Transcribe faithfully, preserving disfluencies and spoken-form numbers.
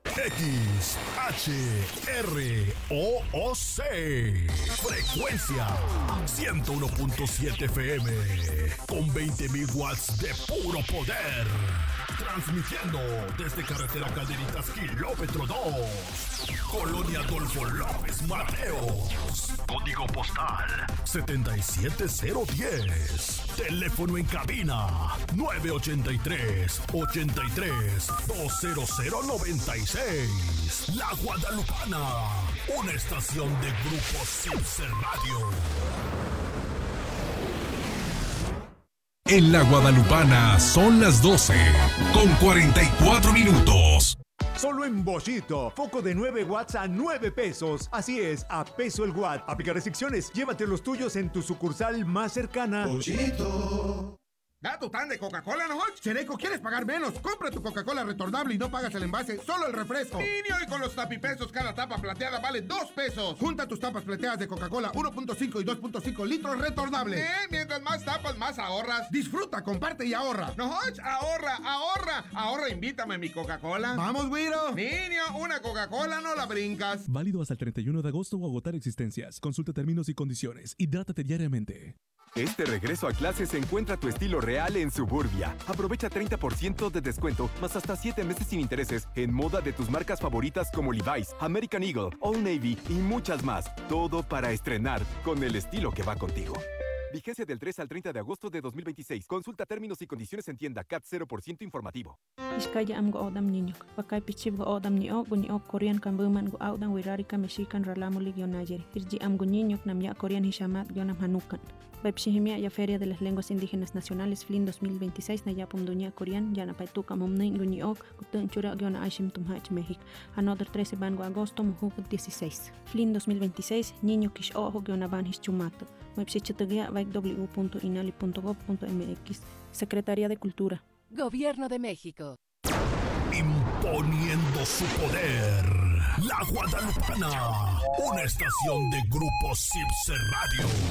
X, H, R, O, O, C. Frecuencia ciento uno punto siete F M. Con veinte mil watts de puro poder. Transmitiendo desde carretera Calderitas, kilómetro dos. Colonia Adolfo López Mateos. Código postal setenta y siete cero diez. Teléfono en cabina nueve ochenta y tres, ochenta y tres, dos cero cero noventa y seis. La Guadalupana, una estación de Grupo Simpson Radio. En la Guadalupana son las doce con cuarenta y cuatro minutos. Solo en Boschito, foco de nueve watts a nueve pesos. Así es, a peso el watt. Aplica restricciones. Llévate los tuyos en tu sucursal más cercana. Boschito. Da tu tan de Coca-Cola, ¿no, Hodge? Chereco, ¿quieres pagar menos? Compra tu Coca-Cola retornable y no pagas el envase, solo el refresco. Niño, y con los tapipesos, cada tapa plateada vale dos pesos. Junta tus tapas plateadas de Coca-Cola uno punto cinco y dos punto cinco litros retornables. Eh, mientras más tapas, más ahorras. Disfruta, comparte y ahorra. No, Hodge, ahorra, ahorra. Ahorra, invítame a mi Coca-Cola. Vamos, güiro. Niño, una Coca-Cola no la brincas. Válido hasta el treinta y uno de agosto o agotar existencias. Consulta términos y condiciones. Hidrátate diariamente. Este regreso a clases encuentra tu estilo real en Suburbia. Aprovecha treinta por ciento de descuento, más hasta siete meses sin intereses en moda de tus marcas favoritas como Levi's, American Eagle, Old Navy y muchas más. Todo para estrenar con el estilo que va contigo. Vigencia del tres al treinta de agosto de dos mil veintiséis. Consulta términos y condiciones en tienda. C A T cero por ciento informativo. Iskaya am go odam niño. Pakay pichib go odam niyo, gunyo Korean kambuman go odam wirarika mexican ralamulig yonayeri. Irji am go niño namya Korean hishamat yonam hanukan. Baipshihimia ya Feria de las Lenguas Indígenas Nacionales F L I N dos mil veintiséis na yapum dunia Korean yana paituka momnein gunyo gutun chura yona aishim tumhach México. Another trece van go agosto mujuk dieciséis. F L I N dos mil veintiséis niño kish ojo yona van hischumato. Baipshichatagia baik w punto inali punto gov punto m x. Secretaría de Cultura. Gobierno de México. Imponiendo su poder. La Guadalupana, una estación de Grupo Simpson Radio.